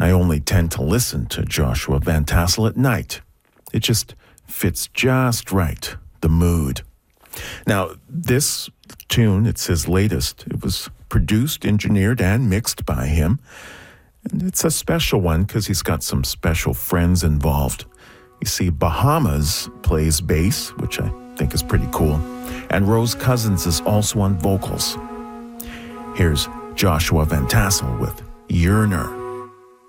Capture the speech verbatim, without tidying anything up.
I only tend to listen to Joshua Van Tassel at night. It just fits just right, the mood. Now, this tune, it's his latest. It was produced, engineered, and mixed by him. And it's a special one because he's got some special friends involved. You see, Bahamas plays bass, which I think is pretty cool. And Rose Cousins is also on vocals. Here's Joshua Van Tassel with Yearner.